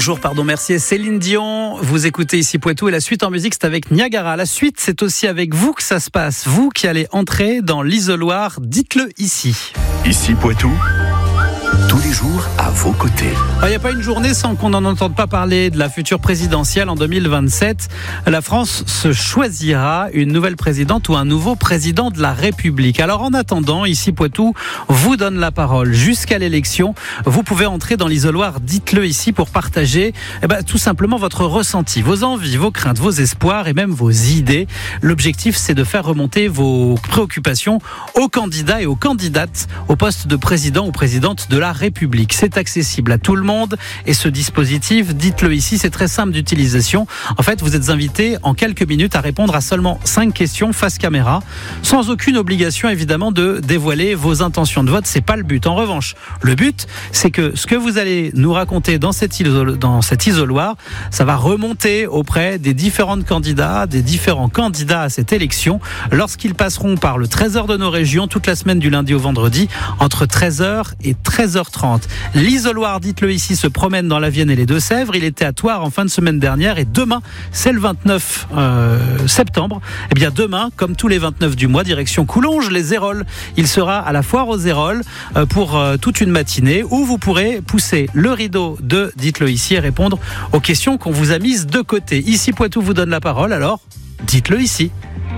Bonjour, merci. Céline Dion, vous écoutez ici Poitou et la suite en musique c'est avec Niagara. La suite c'est aussi avec vous que ça se passe. Vous qui allez entrer dans l'isoloir, dites-le ici. Ici Poitou, tous les jours à vos côtés. Il n'y a pas une journée sans qu'on n'en entende pas parler de la future présidentielle en 2027. La France se choisira une nouvelle présidente ou un nouveau président de la République. Alors en attendant, ici Poitou vous donne la parole jusqu'à l'élection. Vous pouvez entrer dans l'isoloir, dites-le ici pour partager tout simplement votre ressenti, vos envies, vos craintes, vos espoirs et même vos idées. L'objectif c'est de faire remonter vos préoccupations aux candidats et aux candidates au poste de président ou présidente de la République. C'est accessible à tout le monde et ce dispositif, dites-le ici, c'est très simple d'utilisation. En fait, vous êtes invité en quelques minutes à répondre à seulement 5 questions face caméra, sans aucune obligation évidemment de dévoiler vos intentions de vote. C'est pas le but. En revanche, le but, c'est que ce que vous allez nous raconter dans cet isoloir, ça va remonter auprès des différents candidats à cette élection lorsqu'ils passeront par le trésor de nos régions toute la semaine du lundi au vendredi entre 13h et 13h30. L'isoloir, dites-le ici, se promène dans la Vienne et les Deux-Sèvres. Il était à Thouars en fin de semaine dernière et demain, c'est le 29 septembre. Et bien demain, comme tous les 29 du mois, direction Coulonges, les Héroles. Il sera à la foire aux Héroles pour toute une matinée où vous pourrez pousser le rideau de dites-le ici et répondre aux questions qu'on vous a mises de côté. Ici Poitou vous donne la parole, alors dites-le ici.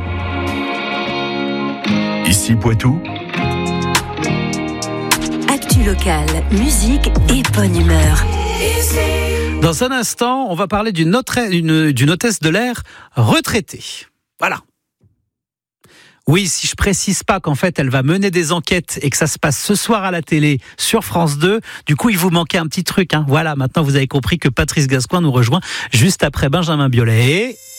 Ici Poitou. Actu locale, musique et bonne humeur. Dans un instant, on va parler d'une hôtesse de l'air retraitée. Voilà. Oui, si je précise pas qu'en fait elle va mener des enquêtes et que ça se passe ce soir à la télé sur France 2, du coup il vous manquait un petit truc. Voilà, maintenant vous avez compris que Patrice Gascoigne nous rejoint juste après Benjamin Biolay.